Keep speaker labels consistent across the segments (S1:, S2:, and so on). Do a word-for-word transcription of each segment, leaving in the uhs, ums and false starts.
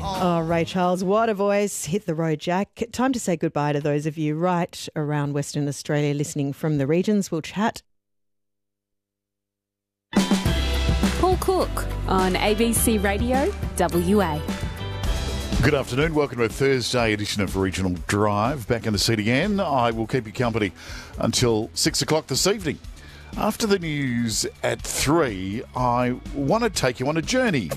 S1: Oh, Ray Charles, what a voice. Hit the road, Jack. Time to say goodbye to those of you right around Western Australia listening from the regions. We'll chat.
S2: Paul Cook on A B C Radio W A.
S3: Good afternoon. Welcome to a Thursday edition of Regional Drive. Back in the seat again. I will keep you company until six o'clock this evening. After the news at three, I want to take you on a journey.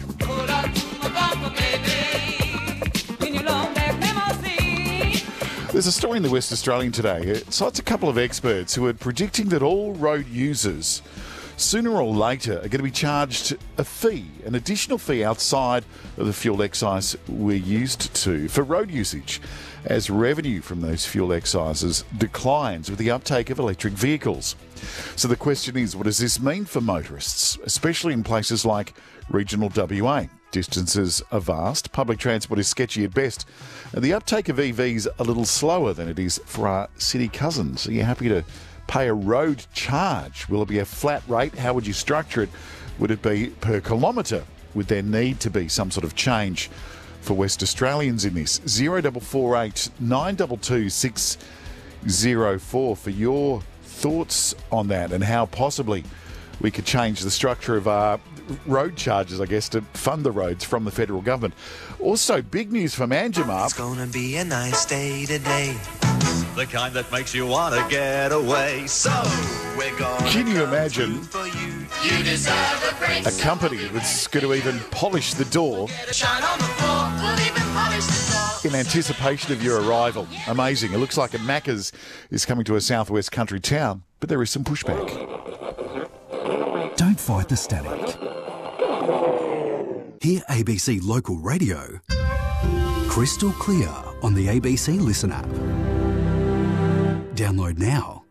S3: There's a story in the West Australian today. It cites a couple of experts who are predicting that all road users sooner or later are going to be charged a fee, an additional fee outside of the fuel excise we're used to for road usage, as revenue from those fuel excises declines with the uptake of electric vehicles. So the question is, what does this mean for motorists, especially in places like regional W A? Distances are vast, public transport is sketchy at best, and the uptake of E Vs a little slower than it is for our city cousins. Are you happy to pay a road charge? Will it be a flat rate? How would you structure it? Would it be per kilometre? Would there need to be some sort of change for West Australians in this? zero four four eight nine two two six zero four for your thoughts on that and how possibly we could change the structure of our road charges, I guess, to fund the roads from the federal government. Also, big news from Anjumar.
S4: It's gonna be a nice day today. The kind that makes you want to get away. So we're going.
S3: Can you imagine
S4: you. You deserve a, break,
S3: a company that's going to even polish the door
S4: we'll even polish the door.
S3: in anticipation of your arrival? Amazing. It looks like a Macca's is coming to a southwest country town, but there is some pushback.
S5: Don't fight the static. Hear A B C Local Radio crystal clear on the A B C Listen app. Download now.